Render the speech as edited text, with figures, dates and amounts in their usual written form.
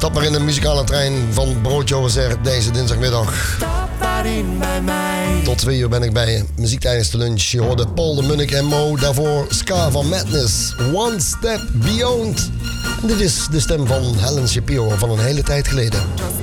Stap maar in de muzikale trein van Broodje Over deze dinsdagmiddag. Stap daarin bij mij. Tot 2 uur ben ik bij je. Muziek tijdens de lunch. Je hoorde Paul de Munnik en Mo. Daarvoor Ska van Madness. One Step Beyond. En dit is de stem van Helen Shapiro van een hele tijd geleden. Just